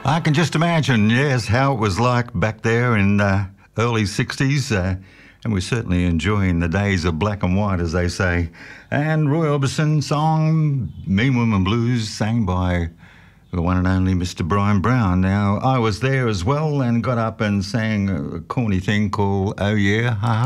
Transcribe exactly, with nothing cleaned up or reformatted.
I can just imagine, yes, how it was like back there in uh, early sixties, uh, and we're certainly enjoying the days of black and white, as they say. And Roy Orbison song, Mean Woman Blues, sang by the one and only Mister Brian Brown. Now, I was there as well and got up and sang a corny thing called Oh Yeah, Ha Ha.